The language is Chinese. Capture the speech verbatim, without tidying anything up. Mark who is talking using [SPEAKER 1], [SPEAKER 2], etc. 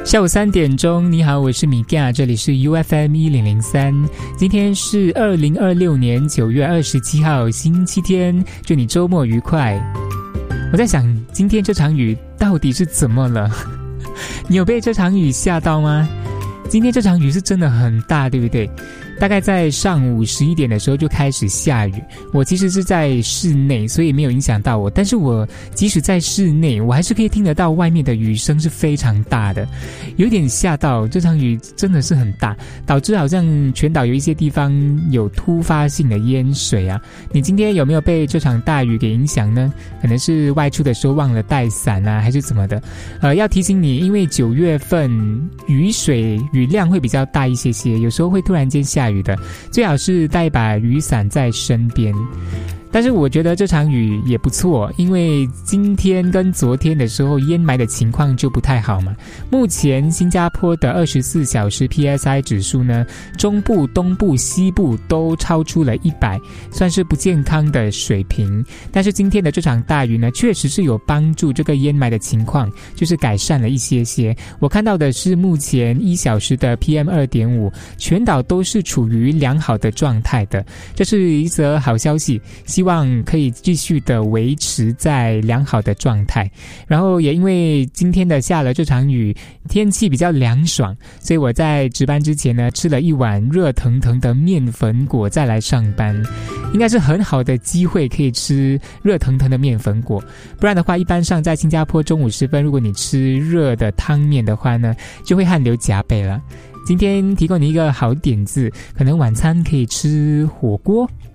[SPEAKER 1] 下午三点钟，你好，我是米嘎，这里是 U F M 一零零三。今天是二零二六年九月二十七号，星期天，祝你周末愉快。我在想，今天这场雨到底是怎么了？你有被这场雨吓到吗？今天这场雨是真的很大，对不对？大概在上午十一点的时候就开始下雨，我其实是在室内，所以没有影响到我，但是我即使在室内，我还是可以听得到外面的雨声是非常大的，有点吓到。这场雨真的是很大，导致好像全岛有一些地方有突发性的淹水啊。你今天有没有被这场大雨给影响呢？可能是外出的时候忘了带伞啊，还是怎么的。呃，要提醒你，因为九月份雨水雨量会比较大一些些，有时候会突然间下雨的，最好是带一把雨伞在身边。但是我觉得这场雨也不错，因为今天跟昨天的时候淹霾的情况就不太好嘛。目前新加坡的二十四小时 P S I 指数呢，中部、东部、西部都超出了一百，算是不健康的水平。但是今天的这场大雨呢，确实是有帮助这个淹霾的情况，就是改善了一些些。我看到的是目前一小时的 P M 二点五， 全岛都是处于良好的状态的，这是一则好消息。希望可以继续的维持在良好的状态。然后也因为今天的下了这场雨，天气比较凉爽，所以我在值班之前呢，吃了一碗热腾腾的面粉果再来上班，应该是很好的机会可以吃热腾腾的面粉果。不然的话，一般上在新加坡中午时分，如果你吃热的汤面的话呢，就会汗流浃背了。今天提供你一个好点子，可能晚餐可以吃火锅，